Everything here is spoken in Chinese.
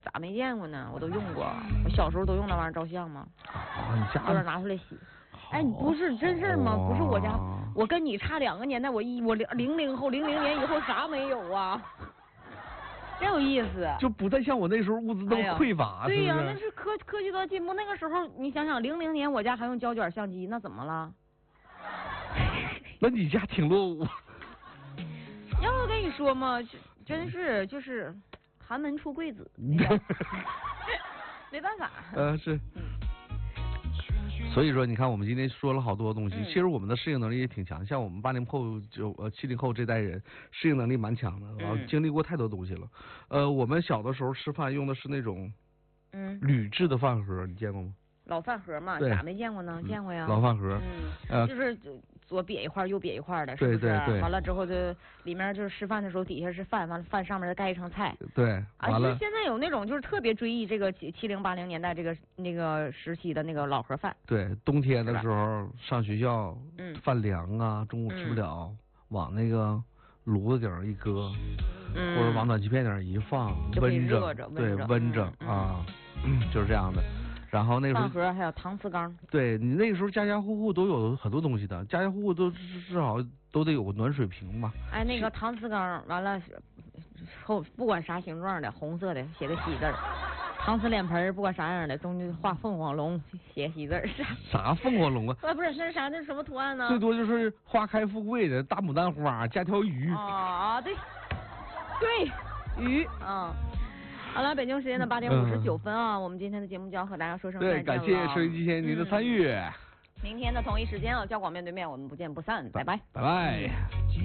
咋没见过呢？我都用过，我小时候都用那玩意儿照相吗？ 你家到时候拿出来洗。哎，你不是真事儿吗？不是我家，我跟你差2个年代，我00后00年以后啥没有啊？真有意思。 就不再像我那时候物资那么匮乏， 对呀， 那是科技的进步。那个时候你想想，00年我家还用胶卷相机，那怎么了？ 那你家挺落伍。 要我跟你说嘛，真是就是寒门出贵子，没办法。 是。所以说，你看我们今天说了好多东西，其实我们的适应能力也挺强。像我们80后、70后这代人，适应能力蛮强的，然后经历过太多东西了。我们小的时候吃饭用的是那种铝制的饭盒，你见过吗？ 老饭盒嘛，咋没见过呢？见过呀。 老饭盒， 就是左瘪一块右瘪一块的，是不是？ 对。 完了之后就里面就是吃饭的时候底下是饭，完了饭上面再盖一层菜。 对。完了。 现在有那种就是特别追忆这个70、80年代那个时期的那个老盒饭。对， 冬天的时候上学校，饭凉啊，中午吃不了，往那个炉子顶上一搁，或者往暖气片顶上一放，温着，对，温着啊，就是这样的。然后那时候饭盒还有搪瓷缸， 对你那个时候家家户户都有很多东西的，家家户户都至少都得有个暖水瓶嘛。 哎，那个搪瓷缸完了后不管啥形状的，红色的写的喜字儿，搪瓷脸盆不管啥样的，中间画凤凰龙写喜字儿。 啥凤凰龙啊？ 不是，那啥那什么图案呢？ 最多就是花开富贵的大牡丹花加条鱼。 对，鱼啊。好了，北京时间的8点59分啊，我们今天的节目就要和大家说声再见了。 对，感谢收音机前您的参与。 明天的同一时间啊，交广面对面，我们不见不散，拜拜。 拜拜。